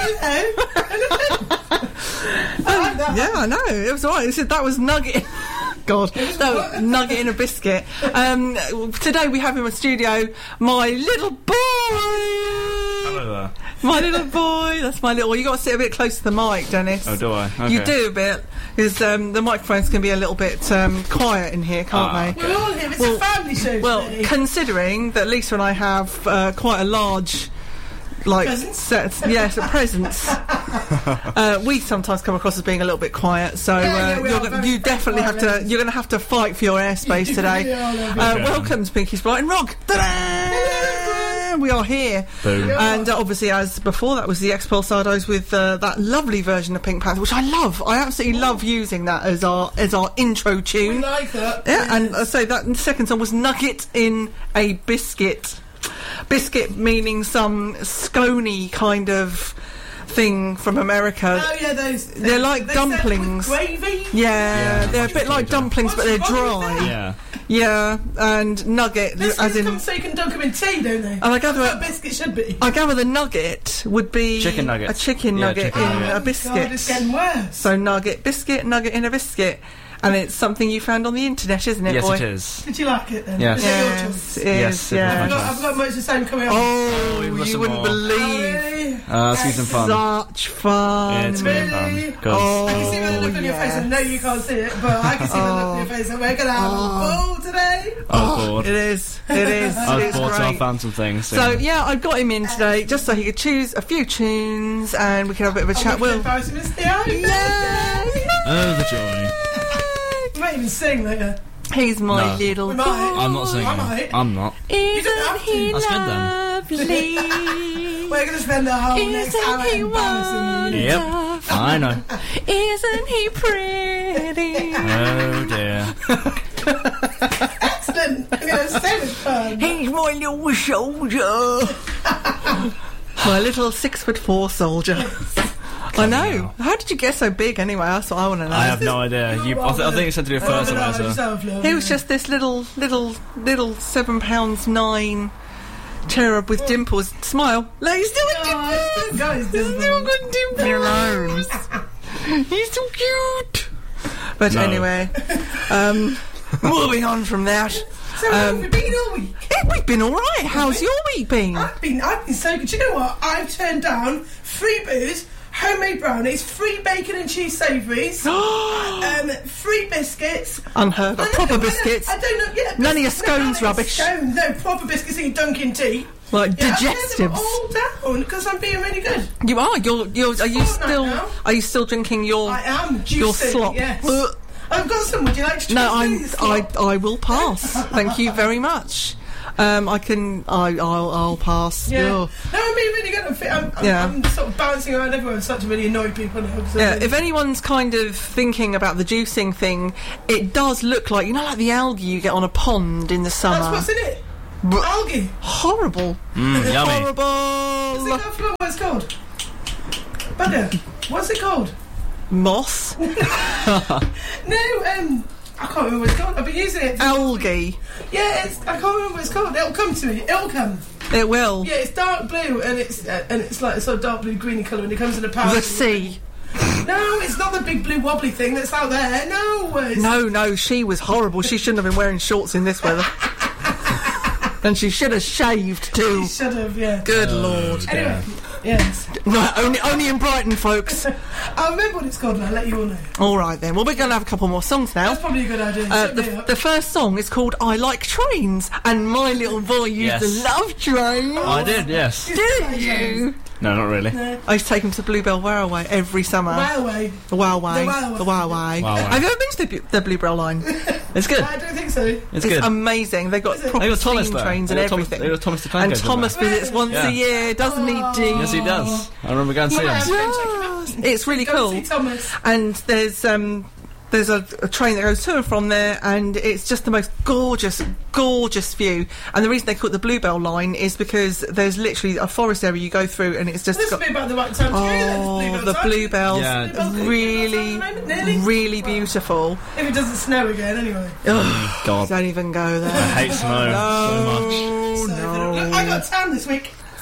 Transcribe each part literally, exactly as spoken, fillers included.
um, yeah, I know. It was all right. It said that was Nugget. God, that was Nugget in a biscuit. Um, today we have in my studio my little boy. Hello there. My little boy. That's my little. Well, you got to sit a bit close to the mic, Dennis. Oh, do I? Okay. You do a bit, because um, the microphones can be a little bit um, quiet in here, can't Ah, they? We're all here. It's Well- a family show Well, today. considering that Lisa and I have uh, quite a large, like, Presence? set, yes, a presence. uh, we sometimes come across as being a little bit quiet, so Yeah, yeah, uh, we you're, are go- very you definitely have quiet to. ladies. You're going to have to fight for your airspace You today. really are, lovely. Uh, Okay. welcome to Pinky's Brighton Rock. Ta-da! We are here, Boom. and uh, obviously, as before, that was the Expulsados with uh, that lovely version of Pink Panther, which I love. I absolutely love using that as our as our intro We tune. like that. Yeah, and uh, so that second song was Nugget in a Biscuit. Biscuit meaning some scony kind of thing from America. Oh yeah, those. They're like they serve dumplings. with gravy. Yeah, Yeah, they're a much bit like potato. dumplings, but they're What's wrong with dry. that? Yeah. Yeah, and nugget, This as in. come so you can dunk them in tea, don't they? And I gather, That's what a biscuit should be. I gather the nugget would be Chicken nugget. a chicken Yeah, nugget chicken in nugget. a God, it's biscuit. getting worse. So nugget, biscuit, nugget in a biscuit, and it's something you found on the internet, isn't it, Yes, boy? it is. Did you like it then? Yes. Is it your Yes, choice? it is. Yes, it was yeah. my I've got, I've got much the same coming up. Oh, we've got you some wouldn't more. believe. Really? Uh, let's do some fun. Such fun. Yeah, it's really Really? fun. 'Cause Oh, I can see the look on your face. I know you can't see it, but I can see the look on your face. And we're gonna have a ball today. I was bored. It is. It is. I was it's bored, so I great. found some things. So yeah, I got him in today just so he could choose a few tunes and we could have a bit of a chat. Will. Yeah. Yeah. Oh, the joy. We might even sing later. He's my No. little We boy. might. I'm not singing. I might. I'm not. don't Isn't have to. he That's good lovely? We're gonna spend the whole next hour Isn't he embarrassing you. Yep. wonderful? I know. Isn't he pretty? Oh dear. Excellent. We're gonna have so much fun. He's my little soldier. My little six foot four soldier. I know. How did you get so big anyway? That's what I want to know. I have no idea. You, I, th- I think you said to do a Rather first than semester. yourself, He was just this little, little, little seven pounds nine cherub with dimples. Smile. Like, he's still got Oh, dimples. guys, He's still got dimples. He's so cute. But No. anyway, um, moving on from that. So how Um, have we been all week? Hey, we've been all right. How's your week been? I've been, I've been so good. Do you know what? I've turned down free booze, homemade brownies, free bacon and cheese savouries, um, free biscuits. Unheard of. I don't Proper know, I biscuits. don't, I don't know. Yeah, None of your biscuits, no, scones none of your rubbish. Scones, no, proper biscuits in Dunkin' tea. Like Yeah, I've turned them digestives. all down because I'm being really good. You are. You're. You're. Are you Fortnite still? now. Are you still drinking your? I am juicing. Your slop. Yes. Ugh. I've got some. Would you like to try No, some I'm. of this I. slop? I will pass. Thank you very much. Um, I can. I. I'll. I'll pass. Yeah. Ugh. No, I'm being really good. I'm, fit. I'm, I'm, Yeah. I'm sort of bouncing around everywhere. I'm such a really annoyed people now. So Yeah, if anyone's kind of thinking about the juicing thing, it does look like, you know, like the algae you get on a pond in the summer. that's what's in it. Br- Algae. Horrible. Mm, yummy. What's it, Horrible. I forgot what it's called. Bugger. What's it called? Moss. No, um, I can't remember what it's called. I've been using it. Algae. Yeah, it's. I can't remember what it's called. It'll come to me. It'll come. It will. Yeah, it's dark blue and it's uh, and it's like a sort of dark blue greeny colour and it comes in a powder. The sea. No, it's not the big blue wobbly thing that's out there. No, it's, No, no, she was horrible. She shouldn't have been wearing shorts in this weather. And she should have shaved too. You should have. Yeah. Good lord. Anyway, yes. No, only, only in Brighton, folks. I'll remember what it's called and I'll let you all know. All right then. Well, we're going to have a couple more songs now. That's probably a good idea. Uh, Set me the, up. the first song is called I Like Trains, and my little boy used to Yes. love trains. I did, yes. Did you? No, not really. I used to take him to Bluebell Railway every summer. Railway. The Railway. The railway. The Railway. Railway. Have you ever been to the, Bu- the Bluebell line? It's good. I don't think so. It's It's good. amazing. They've got Is it? proper They got Thomas steam there. trains They and got Thomas- everything. they got Thomas the Tank and Engine Thomas there. visits once Yeah. a year, doesn't he, Dean? Yes, he does. I remember going to see Yeah. him. It's really Go cool. see Thomas. And there's um there's a, a train that goes to and from there, and it's just the most gorgeous, gorgeous view. And the reason they call it the Bluebell line is because there's literally a forest area you go through, and it's just This got would be about the right time to go then. oh Bluebell the time. bluebells, Yeah. Bluebell- really, Bluebell time at the moment, nearly. really beautiful. If it doesn't snow again, anyway. Ugh, God. don't even go I there. hate snow so much. Oh So, no! look, I got a tan this week.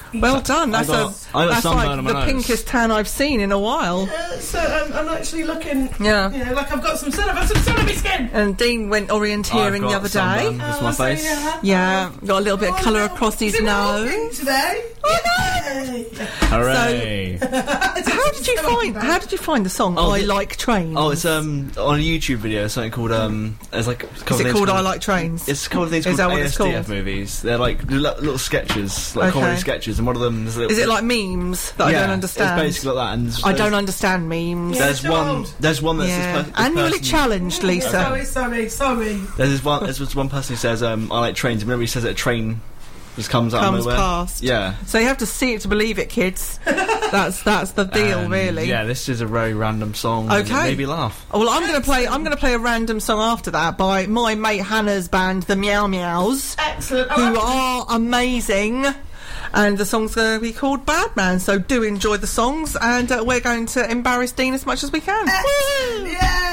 Well done. That's, I got- a, I got that's sunburn like on my the nose. pinkest tan I've seen in a while. Uh, so I'm, I'm actually looking, Yeah. you know, like I've got some sun. I've got some sun on my skin. And Dean went orienteering I've the got other sunburn. day. That's Oh, my so, face. yeah. Yeah, got a little bit of Oh, colour no. across his Been nose. walking today. Yay. Hooray! How did you find? How did you find the song Oh, "I the- Like Trains"? Oh, it's um on a YouTube video. Something called um. It's like a couple Is of it things called "I Like Trains"? It's a couple of things Is called that what A it's S D F called? movies. They're like li- little sketches, like Okay. comedy sketches, and one of them is. A little Is it like memes that yeah, I don't understand? It's basically like that. And there's- I don't there's- understand memes. Yeah. There's Too one. old. There's one that's Yeah, this per- this annually person- challenged, Lisa. Sorry, sorry, sorry. There's this one. There's this one person who says, um, "I like trains." Whenever he says it, a train just comes out Comes of nowhere. past. Yeah. So you have to see it to believe it, kids. that's that's the deal, And, really. Yeah, this is a very random song. and it Okay. made me laugh. Oh, well, I'm going to play. I'm going to play a random song after that by my mate Hannah's band, the Meow Meows, Excellent. who Oh, are amazing. And the song's going to be called Bad Man. So do enjoy the songs, and uh, we're going to embarrass Dean as much as we can. excellent. Yeah.